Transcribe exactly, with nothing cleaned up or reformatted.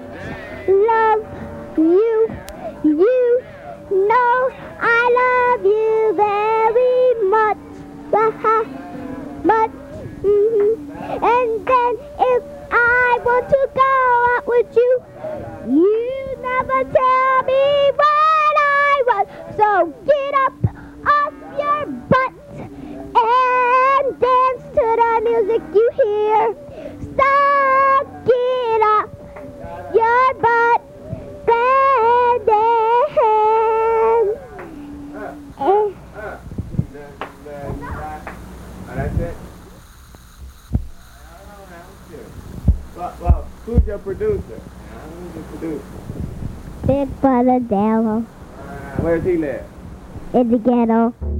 but love you. You know I love you very much. But, mm-hmm. And then if I want to go out with you, you never tell me what I want. So get up off your butt and dance to the music you hear. So get up your butt and dance. And That's it. Well, well, who's your producer? Who's your producer? Big Brother Daryl Where's he live? in the ghetto.